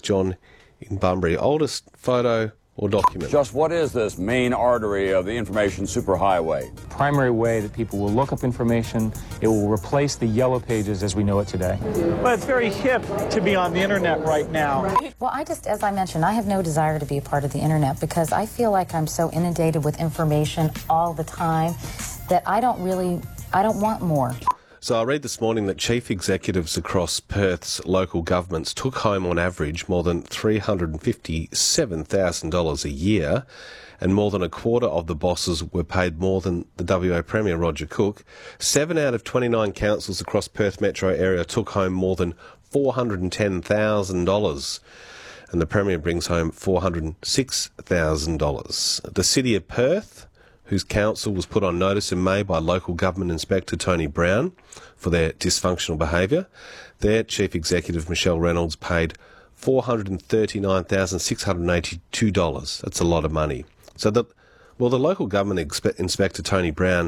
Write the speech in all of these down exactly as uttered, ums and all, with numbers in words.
John in Bunbury. Oldest photo or document? Just what is this main artery of the information superhighway? Primary way that people will look up information. It will replace the yellow pages as we know it today. Well, it's very hip to be on the internet right now. Well, I just, as I mentioned, I have no desire to be a part of the internet because I feel like I'm so inundated with information all the time that I don't really, I don't want more. So I read this morning that chief executives across Perth's local governments took home on average more than three hundred fifty-seven thousand dollars a year, and more than a quarter of the bosses were paid more than the W A Premier Roger Cook. Seven out of twenty-nine councils across Perth metro area took home more than four hundred ten thousand dollars, and the Premier brings home four hundred six thousand dollars. The City of Perth, whose council was put on notice in May by local government inspector Tony Brown for their dysfunctional behaviour, their chief executive Michelle Reynolds paid four hundred thirty-nine thousand six hundred eighty-two dollars. That's a lot of money. So, the, well, the local government expe- inspector Tony Brown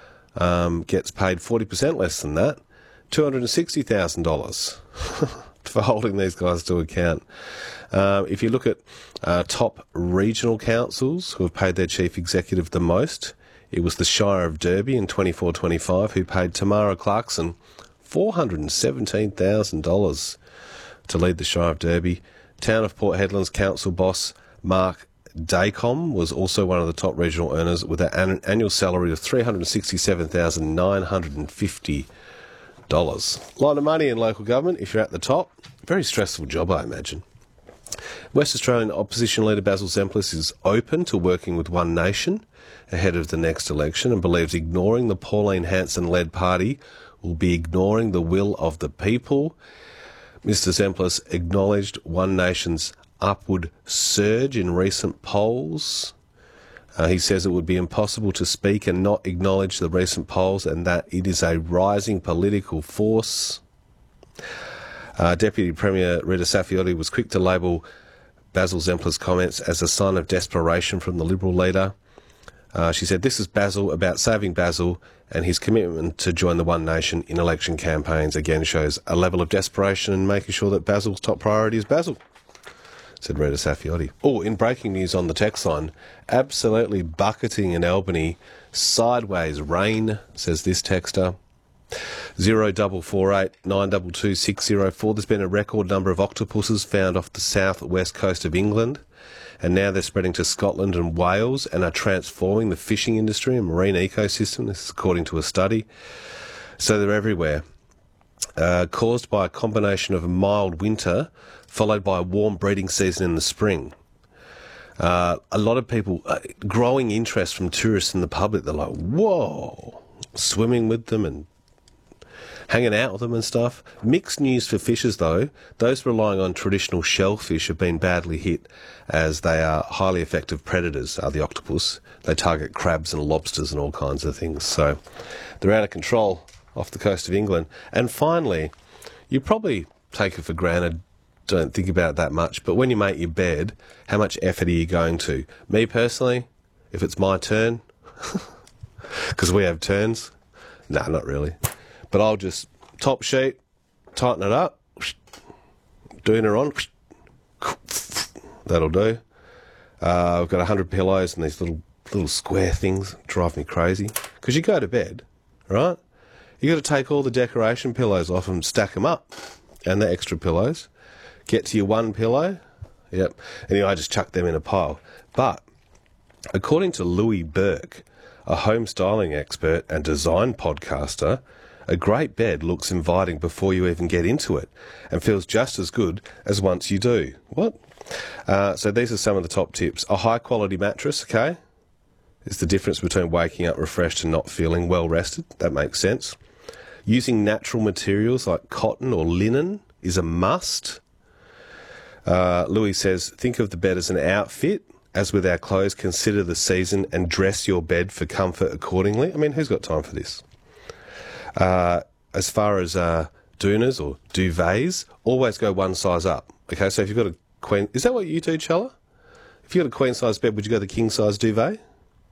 um, gets paid forty percent less than that, two hundred sixty thousand dollars. For holding these guys to account. Um, if you look at uh, top regional councils who have paid their chief executive the most, it was the Shire of Derby in twenty-four twenty-five who paid Tamara Clarkson four hundred seventeen thousand dollars to lead the Shire of Derby. Town of Port Hedland's council boss Mark Dacom was also one of the top regional earners with an annual salary of three hundred sixty-seven thousand nine hundred fifty dollars. A lot of money in local government if you're at the top. Very stressful job, I imagine. West Australian opposition leader Basil Zemplis is open to working with One Nation ahead of the next election and believes ignoring the Pauline Hanson-led party will be ignoring the will of the people. Mister Zemplis acknowledged One Nation's upward surge in recent polls. Uh, he says it would be impossible to speak and not acknowledge the recent polls and that it is a rising political force. Uh, Deputy Premier Rita Saffioti was quick to label Basil Zemplis' comments as a sign of desperation from the Liberal leader. Uh, she said, "This is Basil about saving Basil, and his commitment to join the One Nation in election campaigns again shows a level of desperation in making sure that Basil's top priority is Basil," said Rita Saffioti. Oh, in breaking news on the text line, absolutely bucketing in Albany, sideways rain, says this texter. Zero double four eight nine double two six zero four. There's been a record number of octopuses found off the south west coast of England, and now they're spreading to Scotland and Wales and are transforming the fishing industry and marine ecosystem. This is according to a study. So they're everywhere. Uh, caused by a combination of a mild winter followed by a warm breeding season in the spring. Uh, a lot of people, uh, growing interest from tourists and the public, they're like, whoa, swimming with them and hanging out with them and stuff. Mixed news for fishers, though. Those relying on traditional shellfish have been badly hit as they are highly effective predators, are the octopus. They target crabs and lobsters and all kinds of things. So they're out of control off the coast of England. And finally, you probably take it for granted, don't think about it that much, but when you make your bed, how much effort are you going to? Me personally, if it's my turn, because we have turns, no, not really. But I'll just top sheet, tighten it up, doing it on, that'll do. Uh, I've got a hundred pillows and these little little square things drive me crazy. Because you go to bed, right? You got to take all the decoration pillows off and stack them up, and the extra pillows. Get to your one pillow, yep. Anyway, I just chuck them in a pile. But according to Louis Burke, a home styling expert and design podcaster, a great bed looks inviting before you even get into it and feels just as good as once you do. What? Uh, so these are some of the top tips. A high-quality mattress, okay, is the difference between waking up refreshed and not feeling well-rested. That makes sense. Using natural materials like cotton or linen is a must. Uh, Louis says, think of the bed as an outfit. As with our clothes, consider the season and dress your bed for comfort accordingly. I mean, who's got time for this? Uh, as far as uh, doonas or duvets, always go one size up. Okay, so if you've got a queen... Is that what you do, Chella? If you've got a queen-size bed, would you go the king-size duvet?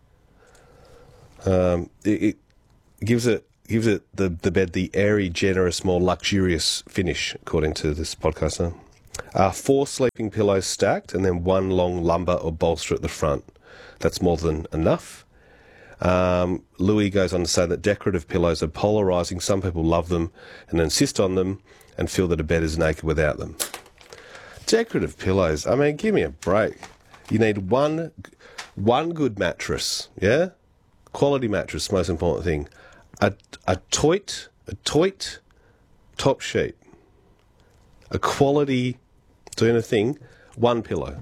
Um, it, it gives it gives it the, the bed the airy, generous, more luxurious finish, according to this podcaster. Uh, four sleeping pillows stacked and then one long lumbar or bolster at the front. That's more than enough. Um, Louis goes on to say that decorative pillows are polarising. Some people love them and insist on them and feel that a bed is naked without them. Decorative pillows, I mean, give me a break. You need one, one good mattress, yeah? Quality mattress, most important thing. A, a toit, a toit top sheet. A quality, doing a thing, one pillow.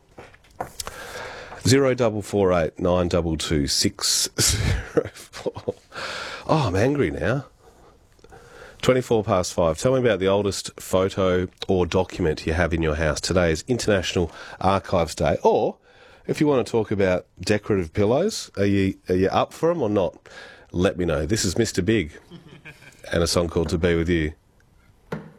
Zero double four eight nine double two six zero four. Oh, I'm angry now. twenty-four past five. Tell me about the oldest photo or document you have in your house. Today is International Archives Day. Or, if you want to talk about decorative pillows, are you are you up for them or not? Let me know. This is Mister Big and a song called To Be With You.